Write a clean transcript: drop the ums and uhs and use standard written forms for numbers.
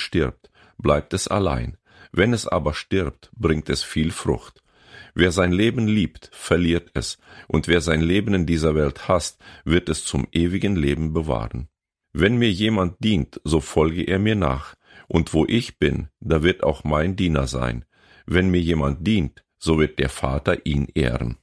stirbt, bleibt es allein. Wenn es aber stirbt, bringt es viel Frucht. Wer sein Leben liebt, verliert es, und wer sein Leben in dieser Welt hasst, wird es zum ewigen Leben bewahren. Wenn mir jemand dient, so folge er mir nach, und wo ich bin, da wird auch mein Diener sein. Wenn mir jemand dient, so wird der Vater ihn ehren.